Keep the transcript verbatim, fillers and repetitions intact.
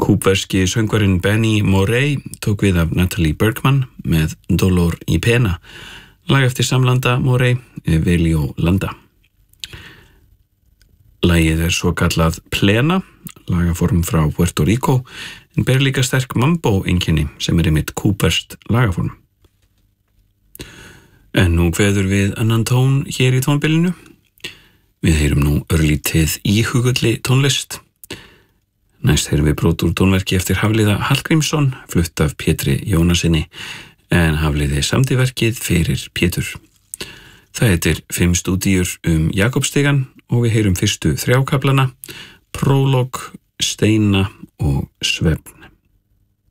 Kúbverski söngvarinn Benny Morey tók við af Natalie Bergman með Dolor y Pena, lag eftir samlanda Morey, Velio Landa. Lagið er svo kallað Plena, lagaform frá Puerto Rico, en ber líka sterk mambo-einkenni sem er einmitt kúbverskt lagaform. En nú kveður við annan tón hér í tónbilinu. Við heyrum nú örlítið íhugulli tónlist. Næst heyrum við brot úr tónverki eftir Hafliða Hallgrímsson, flutt af Pétri Jónasinni, en Hafliði samdi verkið fyrir Pétur. Það heitir Fimm stúdíur um Jakobsstigann og við heyrum fyrstu þrjákaflana, prólog, steina og svefn.